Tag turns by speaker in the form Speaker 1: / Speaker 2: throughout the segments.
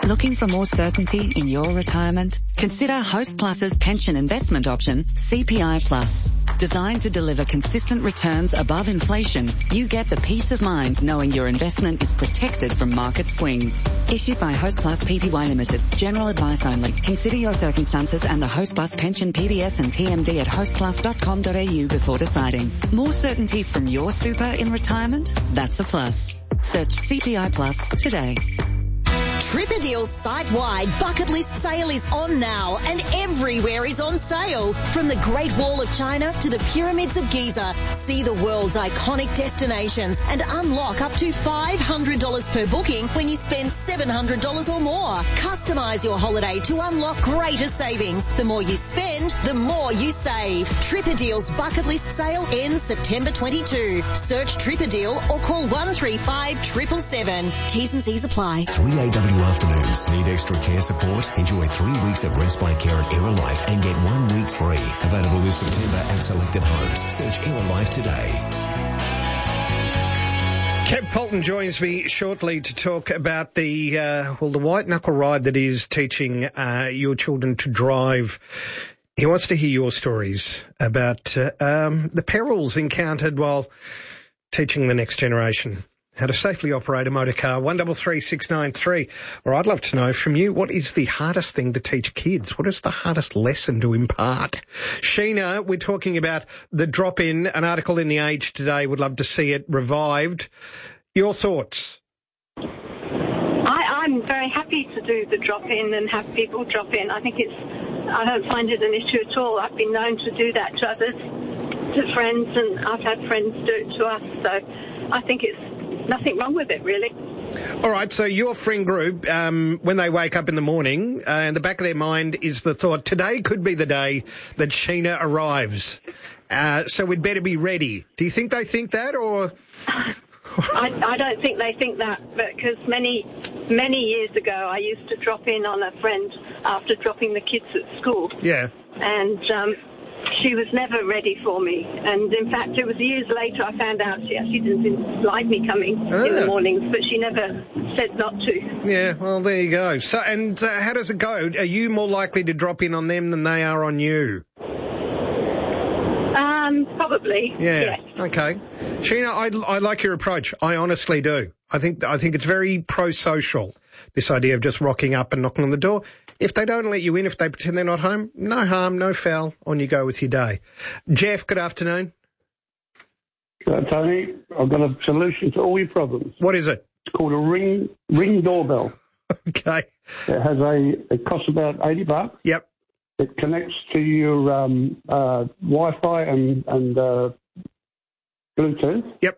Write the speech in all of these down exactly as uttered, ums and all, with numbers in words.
Speaker 1: Looking for more certainty in your retirement? Consider Host Plus's pension investment option, C P I Plus. Designed to deliver consistent returns above inflation, you get the peace of mind knowing your investment is protected from market swings. Issued by Host Plus Pty Limited. General advice only. Consider your circumstances and the Host Plus pension P D S and T M D at host plus dot com dot a u before deciding. More certainty from your super in retirement? That's a plus. Search C P I Plus today.
Speaker 2: Tripadeal's site-wide bucket list sale is on now and everywhere is on sale. From the Great Wall of China to the Pyramids of Giza, see the world's iconic destinations and unlock up to five hundred dollars per booking when you spend seven hundred dollars or more. Customise your holiday to unlock greater savings. The more you spend, the more you save. Tripadeal's bucket list sale ends September twenty-second. Search Tripadeal or call one three five seven seven seven. T's and C's apply.
Speaker 3: three A W afternoons. Need extra care support? Enjoy three weeks of respite care at Era Life and get one week free. Available this September at selected homes. Search Era Life today.
Speaker 4: Kev Polton joins me shortly to talk about the, uh, well, the white knuckle ride that is teaching uh, your children to drive. He wants to hear your stories about uh, um, the perils encountered while teaching the next generation how to safely operate a motor car. one three three six nine three. Or I'd love to know from you, what is the hardest thing to teach kids? What is the hardest lesson to impart? Sheena, we're talking about the drop-in, an article in The Age today. Would love to see it revived. Your thoughts?
Speaker 5: I, I'm very happy to do the drop-in and have people drop in. I think it's, I don't find it an issue at all. I've been known to do that to others, to friends, and I've had friends do it to us. So I think it's nothing wrong with it, really.
Speaker 4: All right, so your friend group, um, when they wake up in the morning, uh, in the back of their mind is the thought, today could be the day that Sheena arrives, uh, so we'd better be ready. Do you think they think that, or...?
Speaker 5: I, I don't think they think that, because many, many years ago I used to drop in on a friend after dropping the kids at school.
Speaker 4: Yeah.
Speaker 5: And um, she was never ready for me. And, in fact, it was years later I found out she actually didn't like me coming
Speaker 4: ah.
Speaker 5: in the mornings, but she never said not to.
Speaker 4: Yeah, well, there you go. So, and uh, how does it go? Are you more likely to drop in on them than they are on you?
Speaker 5: Um, probably.
Speaker 4: Yeah.
Speaker 5: Yes.
Speaker 4: Okay. Sheena, I, I like your approach. I honestly do. I think I think it's very pro-social, this idea of just rocking up and knocking on the door. If they don't let you in, if they pretend they're not home, no harm, no foul, on you go with your day. Jeff, good afternoon.
Speaker 6: Uh, Tony, I've got a solution to all your problems.
Speaker 4: What is it?
Speaker 6: It's called a ring ring doorbell.
Speaker 4: Okay.
Speaker 6: It has a, it costs about eighty bucks.
Speaker 4: Yep.
Speaker 6: It connects to your um, uh, Wi-Fi and, and uh, Bluetooth.
Speaker 4: Yep.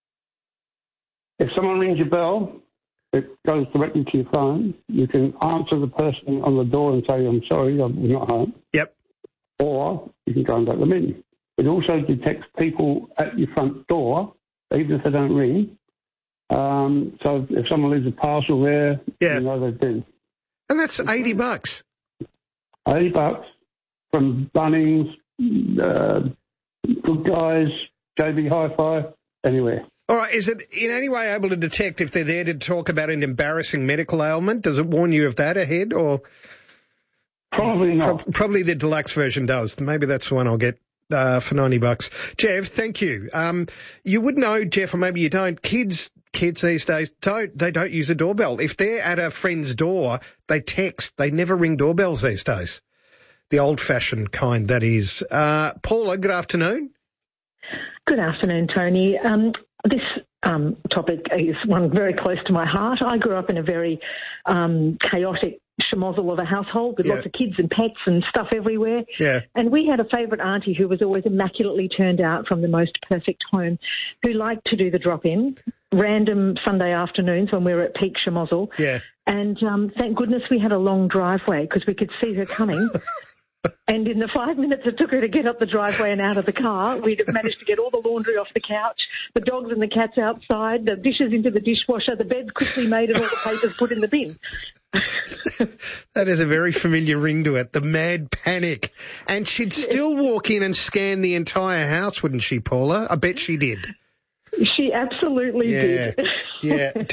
Speaker 6: If someone rings your bell, it goes directly to your phone. You can answer the person on the door and say, I'm sorry, I'm not home.
Speaker 4: Yep.
Speaker 6: Or you can go and let them in. It also detects people at your front door, even if they don't ring. Um, so if someone leaves a parcel there,
Speaker 4: yeah.
Speaker 6: you know they've been.
Speaker 4: And that's eighty bucks.
Speaker 6: eighty bucks from Bunnings, uh, Good Guys, J B Hi-Fi, anywhere.
Speaker 4: All right, is it in any way able to detect if they're there to talk about an embarrassing medical ailment? Does it warn you of that ahead, or?
Speaker 6: Probably not.
Speaker 4: Pro- probably the deluxe version does. Maybe that's the one I'll get uh, for ninety bucks. Jeff, thank you. Um, you would know, Jeff, or maybe you don't, kids kids these days, don't they don't use a doorbell. If they're at a friend's door, they text. They never ring doorbells these days. The old-fashioned kind, that is. Uh, Paula, good afternoon.
Speaker 7: Good afternoon, Tony. Um, this um, topic is one very close to my heart. I grew up in a very um, chaotic schmozzle of a household with
Speaker 4: yeah.
Speaker 7: lots of kids and pets and stuff everywhere.
Speaker 4: Yeah.
Speaker 7: And we had a favourite auntie who was always immaculately turned out from the most perfect home, who liked to do the drop-in, random Sunday afternoons when we were at peak schmozzle.
Speaker 4: Yeah.
Speaker 7: And um, thank goodness we had a long driveway because we could see her coming. And in the five minutes it took her to get up the driveway and out of the car, we'd have managed to get all the laundry off the couch, the dogs and the cats outside, the dishes into the dishwasher, the bed quickly made and all the papers put in the bin.
Speaker 4: That is a very familiar ring to it, the mad panic. And she'd still walk in and scan the entire house, wouldn't she, Paula? I bet she did.
Speaker 7: She absolutely
Speaker 4: yeah.
Speaker 7: did.
Speaker 4: Yeah.